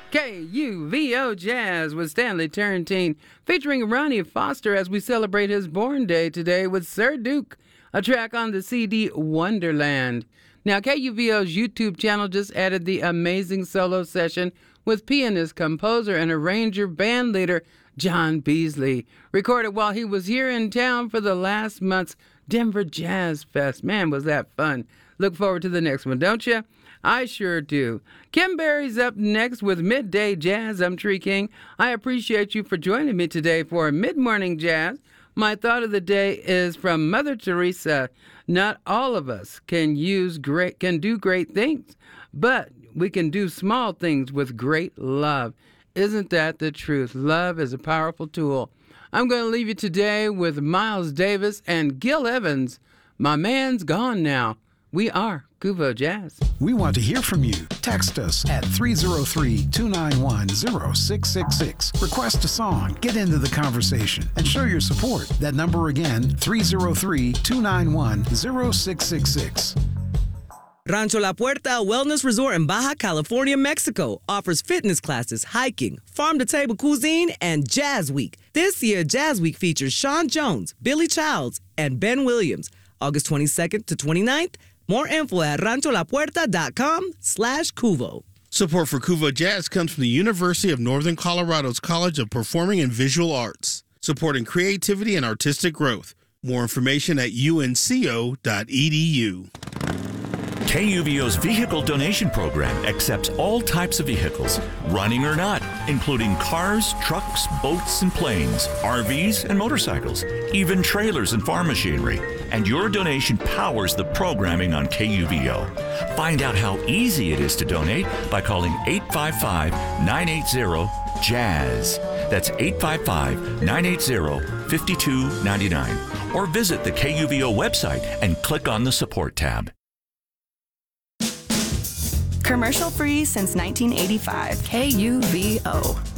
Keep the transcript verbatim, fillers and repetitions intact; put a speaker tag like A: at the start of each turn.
A: K U V O Jazz with Stanley Turrentine, featuring Ronnie Foster as we celebrate his born day today with Sir Duke, a track on the C D Wonderland. Now, K U V O's YouTube channel just added the amazing solo session with pianist, composer, and arranger band leader John Beasley, recorded while he was here in town for the last month's Denver Jazz Fest. Man, was that fun. Look forward to the next one, don't you? I sure do. Kim Berry's up next with Midday Jazz. I'm Tree King. I appreciate you for joining me today for Mid-Morning Jazz. My thought of the day is from Mother Teresa. Not all of us can use great can do great things, but we can do small things with great love. Isn't that the truth? Love is a powerful tool. I'm going to leave you today with Miles Davis and Gil Evans. My man's gone now. We are Kuvo Jazz.
B: We want to hear from you. Text us at three oh three, two nine one, oh six six six. Request a song, get into the conversation, and show your support. That number again, three oh three, two nine one, oh six six six.
C: Rancho La Puerta Wellness Resort in Baja California, Mexico offers fitness classes, hiking, farm-to-table cuisine, and Jazz Week. This year, Jazz Week features Sean Jones, Billy Childs, and Ben Williams, August twenty-second to twenty-ninth. More info at rancholapuerta.com slash Kuvo.
D: Support for Kuvo Jazz comes from the University of Northern Colorado's College of Performing and Visual Arts, supporting creativity and artistic growth. More information at U N C O dot E D U.
E: K U V O's vehicle donation program accepts all types of vehicles, running or not, including cars, trucks, boats, and planes, R Vs, and motorcycles, even trailers and farm machinery. And your donation powers the programming on K U V O. Find out how easy it is to donate by calling eight five five, nine eight zero, Jazz. That's eight five five, nine eight zero, five two nine nine. Or visit the K U V O website and click on the Support tab.
F: Commercial free since nineteen eighty-five. K U V O.